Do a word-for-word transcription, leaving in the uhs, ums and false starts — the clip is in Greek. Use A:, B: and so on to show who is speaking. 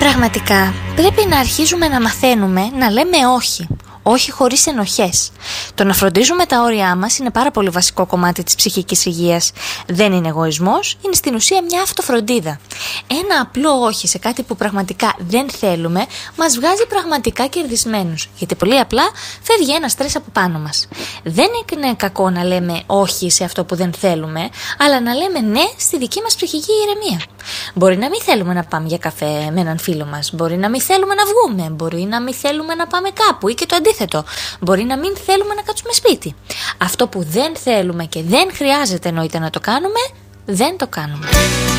A: Πραγματικά πρέπει να αρχίζουμε να μαθαίνουμε να λέμε όχι. Όχι χωρίς ενοχές. Το να φροντίζουμε τα όρια μας είναι πάρα πολύ βασικό κομμάτι της ψυχικής υγείας. Δεν είναι εγωισμός, είναι στην ουσία μια αυτοφροντίδα. Ένα απλό όχι σε κάτι που πραγματικά δεν θέλουμε μας βγάζει πραγματικά κερδισμένους. Γιατί πολύ απλά φεύγει ένα στρες από πάνω μας. Δεν είναι κακό να λέμε όχι σε αυτό που δεν θέλουμε, αλλά να λέμε ναι στη δική μας ψυχική ηρεμία. Μπορεί να μην θέλουμε να πάμε για καφέ με έναν φίλο μας, μπορεί να μην θέλουμε να βγούμε, μπορεί να μην θέλουμε να πάμε κάπου ή και το αντίθετο. Μπορεί να μην θέλουμε να κάτσουμε σπίτι. Αυτό που δεν θέλουμε και δεν χρειάζεται εννοείται να το κάνουμε, δεν το κάνουμε.